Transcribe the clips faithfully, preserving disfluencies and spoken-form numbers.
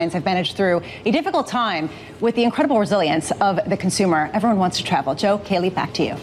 have managed through a difficult time with the incredible resilience of the consumer. Everyone wants to travel. Joe, Kaylee, back to you.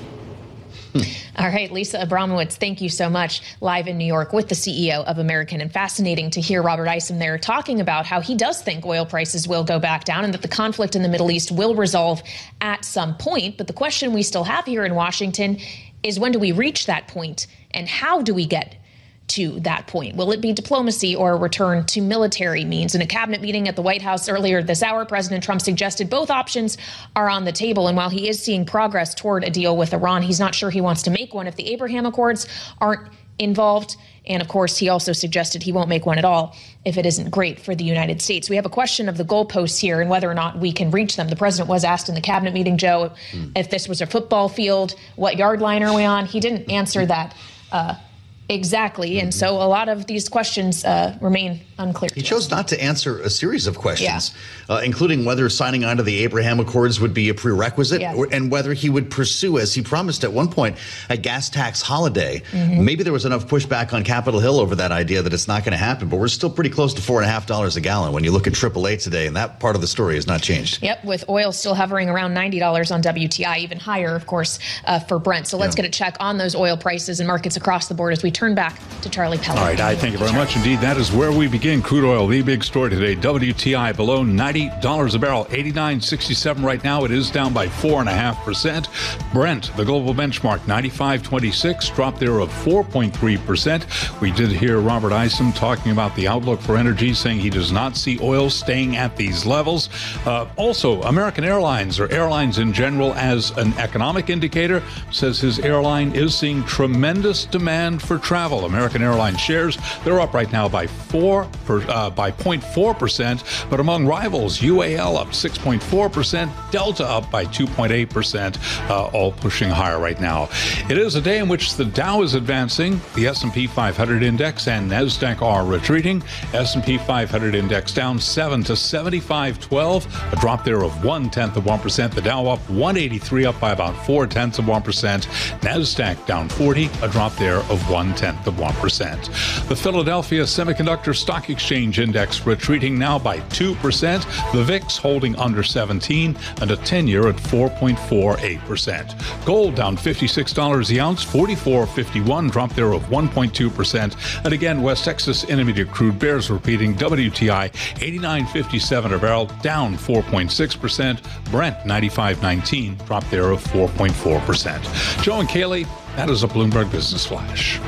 All right, Lisa Abramowitz, thank you so much. Live in New York with the C E O of American. And fascinating to hear Robert Isom there talking about how he does think oil prices will go back down and that the conflict in the Middle East will resolve at some point. But the question we still have here in Washington is, when do we reach that point and how do we get to that point? Will it be diplomacy or a return to military means? In a cabinet meeting at the White House earlier this hour, President Trump suggested both options are on the table. And while he is seeing progress toward a deal with Iran, he's not sure he wants to make one if the Abraham Accords aren't involved. And of course, he also suggested he won't make one at all if it isn't great for the United States. We have a question of the goalposts here and whether or not we can reach them. The president was asked in the cabinet meeting, Joe, mm. if this was a football field, what yard line are we on? He didn't answer that uh, exactly. And so a lot of these questions uh, remain unclear. He chose not to answer a series of questions, yeah. uh, including whether signing on to the Abraham Accords would be a prerequisite yeah. or, and whether he would pursue, as he promised at one point, a gas tax holiday. Mm-hmm. Maybe there was enough pushback on Capitol Hill over that idea that it's not going to happen. But we're still pretty close to four and a half dollars a gallon when you look at triple A today. And that part of the story has not changed. Yep. With oil still hovering around ninety dollars on W T I, even higher, of course, uh, for Brent. So let's yeah. get a check on those oil prices and markets across the board as we turn back to Charlie Pellet. All right. I thank you very much indeed. That is where we begin. Crude oil, the big story today. W T I below ninety dollars a barrel, eighty-nine sixty-seven right now. It is down by four point five percent. Brent, the global benchmark, ninety-five twenty-six, drop there of four point three percent. We did hear Robert Isom talking about the outlook for energy, saying he does not see oil staying at these levels. Uh, also, American Airlines, or airlines in general, as an economic indicator, says his airline is seeing tremendous demand for travel. American Airlines shares, they're up right now by four per, uh, by zero point four percent, but among rivals, U A L up six point four percent, Delta up by two point eight percent, uh, all pushing higher right now. It is a day in which the Dow is advancing, the S and P five hundred index and NASDAQ are retreating. S and P five hundred index down seven to seventy-five twelve, a drop there of one-tenth of one percent. The Dow up one eighty-three, up by about four-tenths of one percent. NASDAQ down forty, a drop there of one-tenth of one percent. The Philadelphia Semiconductor Stock Exchange Index retreating now by two percent. The V I X holding under seventeen, and a ten-year at four point four eight percent. Gold down fifty-six dollars the ounce, forty-four fifty-one, drop there of one point two percent. And again, West Texas Intermediate crude bears repeating. W T I eighty-nine fifty-seven a barrel, down four point six percent. Brent ninety-five nineteen, drop there of four point four percent. Joe and Kaylee, that is a Bloomberg Business Flash.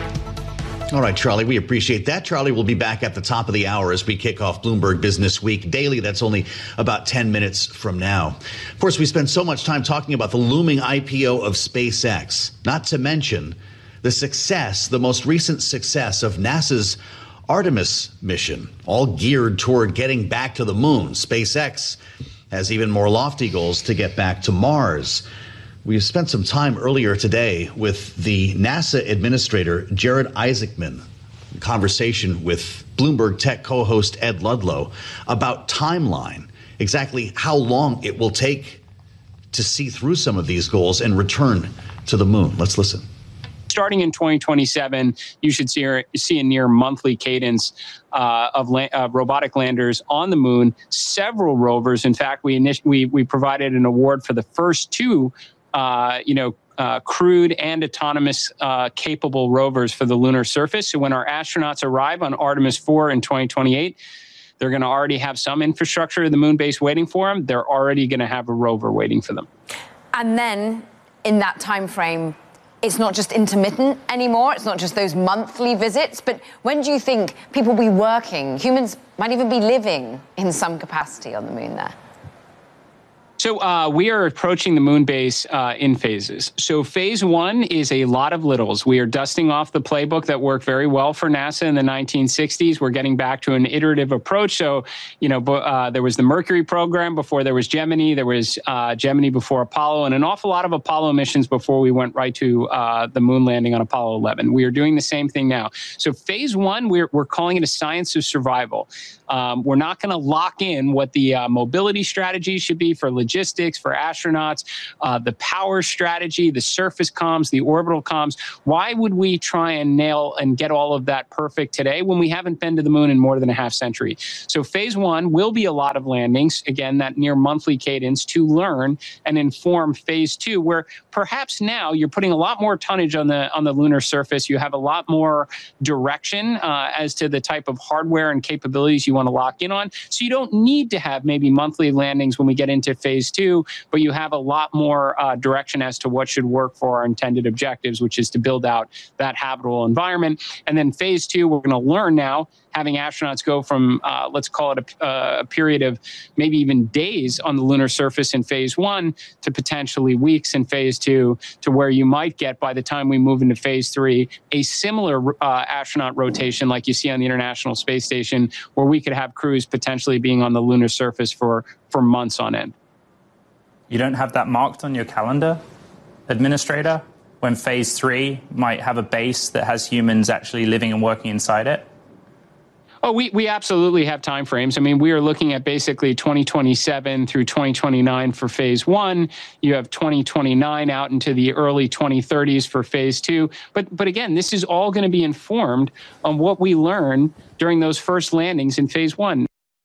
All right, Charlie, we appreciate that. Charlie will be back at the top of the hour as we kick off Bloomberg Business Week Daily. That's only about ten minutes from now. Of course, we spend so much time talking about the looming I P O of SpaceX, not to mention the success, the most recent success of NASA's Artemis mission, all geared toward getting back to the moon. SpaceX has even more lofty goals to get back to Mars. We spent some time earlier today with the NASA administrator, Jared Isaacman, in conversation with Bloomberg Tech co-host Ed Ludlow about timeline, exactly how long it will take to see through some of these goals and return to the moon. Let's listen. Starting in twenty twenty-seven, you should see, see a near monthly cadence uh, of la- uh, robotic landers on the moon, several rovers. In fact, we, init- we, we provided an award for the first two Uh, you know, uh, crewed and autonomous uh, capable rovers for the lunar surface. So when our astronauts arrive on Artemis four in twenty twenty-eight, they're going to already have some infrastructure of the moon base waiting for them. They're already going to have a rover waiting for them. And then in that time frame, it's not just intermittent anymore. It's not just those monthly visits. But when do you think people will be working? Humans might even be living in some capacity on the moon there. So uh, we are approaching the moon base uh, in phases. So phase one is a lot of littles. We are dusting off the playbook that worked very well for NASA in the nineteen sixties. We're getting back to an iterative approach. So, you know, uh, there was the Mercury program before there was Gemini. There was uh, Gemini before Apollo, and an awful lot of Apollo missions before we went right to uh, the moon landing on Apollo eleven. We are doing the same thing now. So phase one, we're, we're calling it a science of survival. Um, we're not going to lock in what the uh, mobility strategy should be for logistics logistics for astronauts, uh, the power strategy, the surface comms, the orbital comms. Why would we try and nail and get all of that perfect today when we haven't been to the moon in more than a half century? So phase one will be a lot of landings, again, that near monthly cadence to learn and inform phase two, where perhaps now you're putting a lot more tonnage on the on the lunar surface. You have a lot more direction uh, as to the type of hardware and capabilities you want to lock in on. So you don't need to have maybe monthly landings when we get into phase two, but you have a lot more uh, direction as to what should work for our intended objectives, which is to build out that habitable environment. And then phase two, we're going to learn now, having astronauts go from, uh, let's call it a, uh, a period of maybe even days on the lunar surface in phase one to potentially weeks in phase two, to where you might get, by the time we move into phase three, a similar uh, astronaut rotation like you see on the International Space Station, where we could have crews potentially being on the lunar surface for, for months on end. You don't have that marked on your calendar, Administrator, when phase three might have a base that has humans actually living and working inside it? Oh, we, we absolutely have timeframes. I mean, we are looking at basically twenty twenty-seven through twenty twenty-nine for phase one. You have twenty twenty-nine out into the early twenty thirties for phase two. But, but again, this is all going to be informed on what we learn during those first landings in phase one.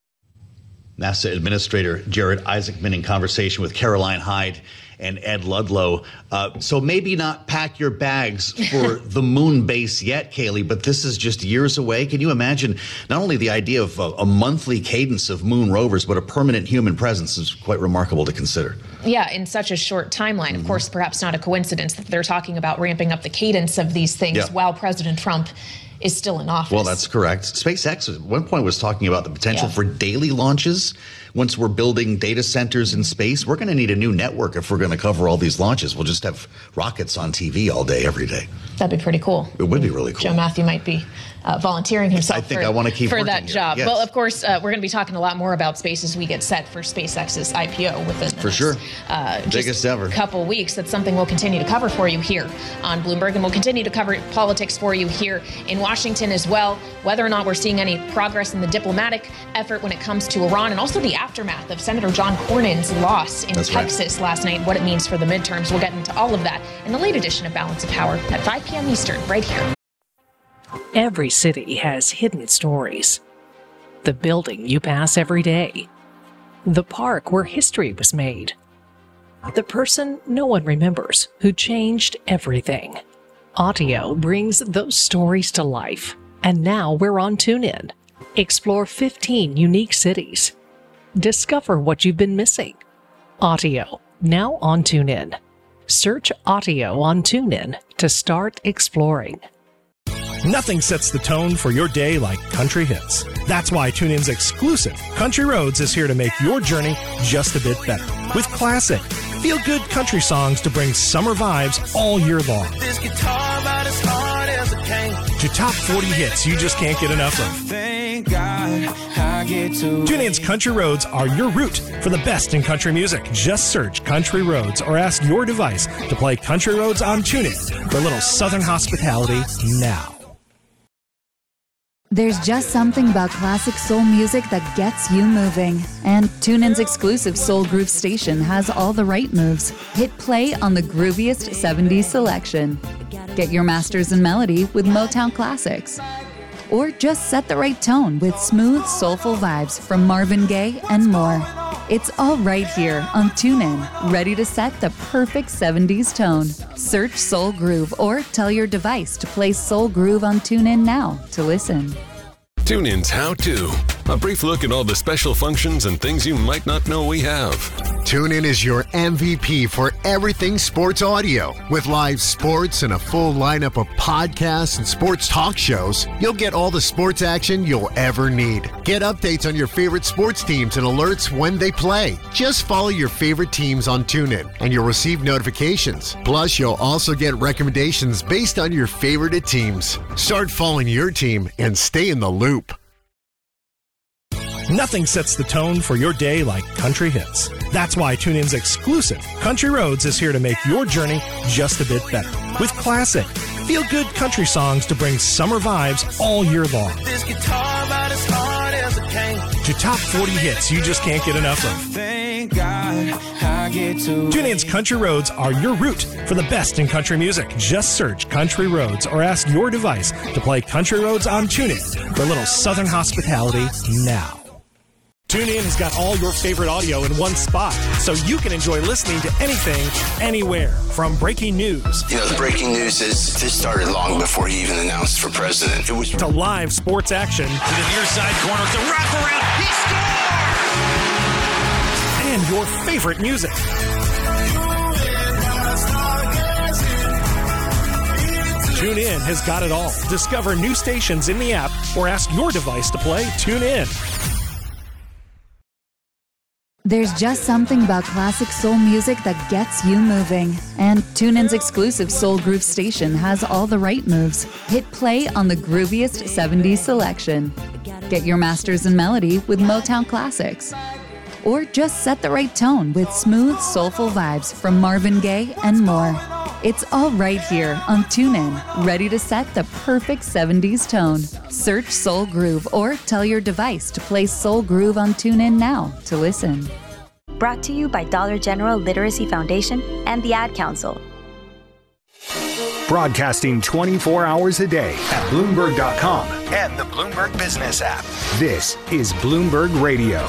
NASA Administrator Jared Isaacman in conversation with Caroline Hyde and Ed Ludlow. Uh, so maybe not pack your bags for the moon base yet, Kaylee, but this is just years away. Can you imagine not only the idea of a, a monthly cadence of moon rovers, but a permanent human presence is quite remarkable to consider. Yeah, in such a short timeline. Mm-hmm. Of course, perhaps not a coincidence that they're talking about ramping up the cadence of these things yeah. while President Trump is still in office. Well, that's correct. SpaceX at one point was talking about the potential yeah. for daily launches. Once we're building data centers in space, we're going to need a new network if we're going to cover all these launches. We'll just have rockets on T V all day, every day. That'd be pretty cool. It would be really cool. Joe Matthew might be uh, volunteering himself I think for, I want to keep for working that here. job. Yes. Well, of course, uh, we're going to be talking a lot more about space as we get set for SpaceX's I P O within the for next, sure. Uh, biggest just ever. couple weeks. That's something we'll continue to cover for you here on Bloomberg, and we'll continue to cover politics for you here in Washington as well. Whether or not we're seeing any progress in the diplomatic effort when it comes to Iran, and also the aftermath of Senator John Cornyn's loss in That's Texas right. last night, what it means for the midterms. We'll get into all of that in the late edition of Balance of Power at five p.m. Eastern, right here. Every city has hidden stories. The building you pass every day. The park where history was made. The person no one remembers who changed everything. Audio brings those stories to life. And now we're on TuneIn. Explore fifteen unique cities. Discover what you've been missing. Audio, now on TuneIn. Search Audio on TuneIn to start exploring. Nothing sets the tone for your day like country hits. That's why TuneIn's exclusive Country Roads is here to make your journey just a bit better. With classic, feel-good country songs to bring summer vibes all year long. This guitar about as hard as it came. To top forty hits you just can't get enough of. Thank God I get to TuneIn's Country Roads are your route for the best in country music. Just search Country Roads or ask your device to play Country Roads on TuneIn for a little Southern hospitality now. There's just something about classic soul music that gets you moving. And TuneIn's exclusive Soul Groove station has all the right moves. Hit play on the grooviest seventies selection. Get your masters in melody with Motown classics. Or just set the right tone with smooth, soulful vibes from Marvin Gaye and more. It's all right here on TuneIn, ready to set the perfect seventies tone. Search Soul Groove or tell your device to play Soul Groove on TuneIn now to listen. TuneIn's How To. A brief look at all the special functions and things you might not know we have. TuneIn is your M V P for everything sports audio. With live sports and a full lineup of podcasts and sports talk shows, you'll get all the sports action you'll ever need. Get updates on your favorite sports teams and alerts when they play. Just follow your favorite teams on TuneIn and you'll receive notifications. Plus, you'll also get recommendations based on your favorite teams. Start following your team and stay in the loop. Nothing sets the tone for your day like country hits. That's why TuneIn's exclusive Country Roads is here to make your journey just a bit better. With classic, feel-good country songs to bring summer vibes all year long. This guitar about as hard as it came. To top forty hits you just can't get enough of. Thank God TuneIn's Country Roads are your route for the best in country music. Just search Country Roads or ask your device to play Country Roads on TuneIn for a little Southern hospitality now. TuneIn has got all your favorite audio in one spot, so you can enjoy listening to anything, anywhere. From breaking news. You know, the breaking news is this started long before he even announced for president. It was to live sports action. To the near side corner, the wraparound, he scores! And your favorite music. TuneIn has got it all. Discover new stations in the app or ask your device to play TuneIn. There's just something about classic soul music that gets you moving. And TuneIn's exclusive Soul Groove station has all the right moves. Hit play on the grooviest seventies selection. Get your masters in melody with Motown classics. Or just set the right tone with smooth, soulful vibes from Marvin Gaye and more. It's all right here on TuneIn, ready to set the perfect seventies tone. Search Soul Groove or tell your device to play Soul Groove on TuneIn now to listen. Brought to you by Dollar General Literacy Foundation and the Ad Council. Broadcasting twenty-four hours a day at Bloomberg dot com and the Bloomberg Business app. This is Bloomberg Radio.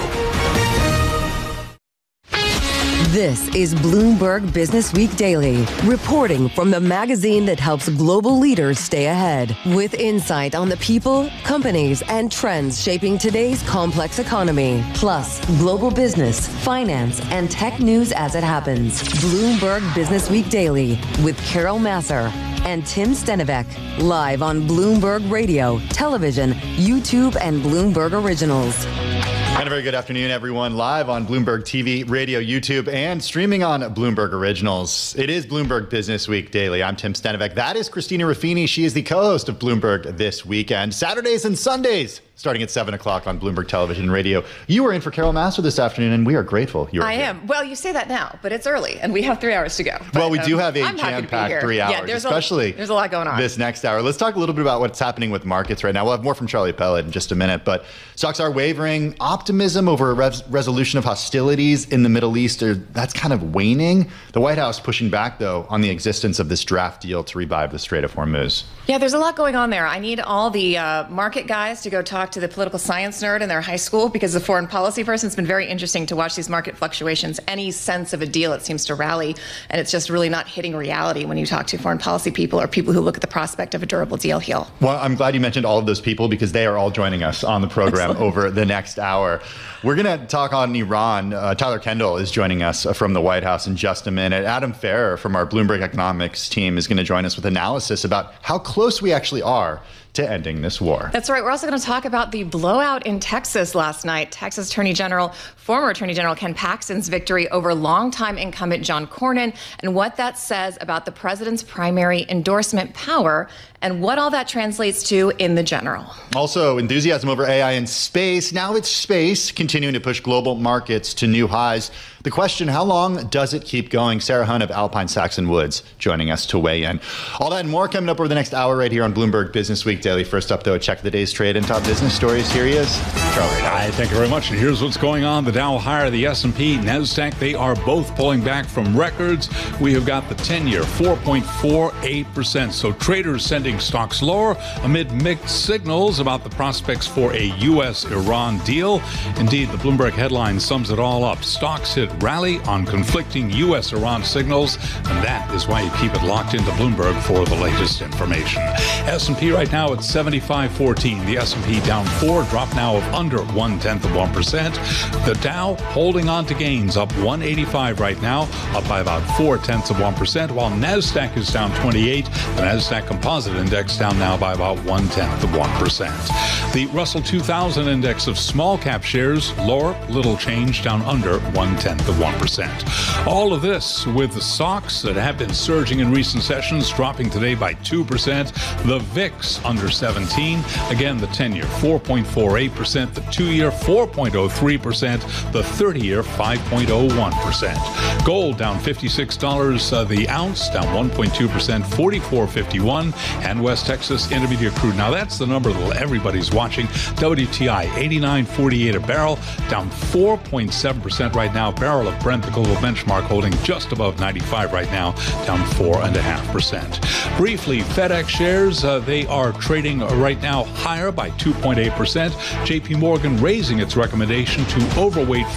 This is Bloomberg Business Week Daily, reporting from the magazine that helps global leaders stay ahead, with insight on the people, companies, and trends shaping today's complex economy, plus global business, finance, and tech news as it happens. Bloomberg Business Week Daily with Carol Massar and Tim Stenivek, live on Bloomberg Radio, television, YouTube, and Bloomberg Originals. And a very good afternoon, everyone. Live on Bloomberg T V, radio, YouTube, and streaming on Bloomberg Originals. It is Bloomberg Business Week Daily. I'm Tim Stenivek. That is Christina Ruffini. She is the co-host of Bloomberg This Weekend. Saturdays and Sundays, starting at seven o'clock on Bloomberg Television and Radio. You are in for Carol Massar this afternoon, and we are grateful you are I here. am. Well, you say that now, but it's early, and we have three hours to go. But, well, we do um, have a I'm happy to be jam-packed here. three hours, yeah, there's especially a, there's a lot going on. This next hour. Let's talk a little bit about what's happening with markets right now. We'll have more from Charlie Pellet in just a minute, but stocks are wavering. Optimism over a res- resolution of hostilities in the Middle East, are, that's kind of waning. The White House pushing back, though, on the existence of this draft deal to revive the Strait of Hormuz. Yeah, there's a lot going on there. I need all the uh, market guys to go talk to the political science nerd in their high school, because the foreign policy person, it's been very interesting to watch these market fluctuations. Any sense of a deal, it seems to rally, and it's just really not hitting reality when you talk to foreign policy people or people who look at the prospect of a durable deal here. Well, I'm glad you mentioned all of those people, because they are all joining us on the program Excellent. Over the next hour. We're going to talk on Iran. Uh, Tyler Kendall is joining us from the White House in just a minute. Adam Ferrer from our Bloomberg Economics team is going to join us with analysis about how close we actually are to ending this war. That's right. We're also going to talk about the blowout in Texas last night. Texas Attorney General, former Attorney General Ken Paxton's victory over longtime incumbent John Cornyn, and what that says about the president's primary endorsement power and what all that translates to in the general. Also, enthusiasm over A I in space. Now it's space continuing to push global markets to new highs. The question, how long does it keep going? Sarah Hunt of Alpine Saxon Woods joining us to weigh in. All that and more coming up over the next hour right here on Bloomberg Business Week Daily. First up, though, a check of the day's trade and top business stories. Here he is, Charlie. Hi, thank you very much. And here's what's going on. The Dow higher, the S and P, NASDAQ, they are both pulling back from records. We have got the ten-year, four point four eight percent. So traders sending stocks lower amid mixed signals about the prospects for a U S Iran deal. Indeed, the Bloomberg headline sums it all up. Stocks hit rally on conflicting U S Iran signals, and that is why you keep it locked into Bloomberg for the latest information. S and P right now at seventy-five fourteen. The S and P down four, drop now of under one-tenth of one percent. The Dow holding on to gains, up one eighty-five right now, up by about four-tenths of one percent, while NASDAQ is down twenty-eight. The NASDAQ Composite Index down now by about one-tenth of one percent. The Russell two thousand Index of small cap shares lower, little change, down under one-tenth of one percent. All of this with the stocks that have been surging in recent sessions, dropping today by two percent. The V I X on under seventeen. Again, the ten-year, four point four eight percent. The two-year, four point oh three percent. The thirty-year, five point oh one percent. Gold down fifty-six dollars uh, the ounce, down one point two percent, forty-four fifty-one. And West Texas Intermediate crude. Now, that's the number that everybody's watching. W T I, eighty-nine forty-eight a barrel, down four point seven percent right now. Barrel of Brent, the global benchmark, holding just above ninety-five right now, down four point five percent. Briefly, FedEx shares, uh, they are trading right now higher by two point eight percent. J P Morgan raising its recommendation to overweight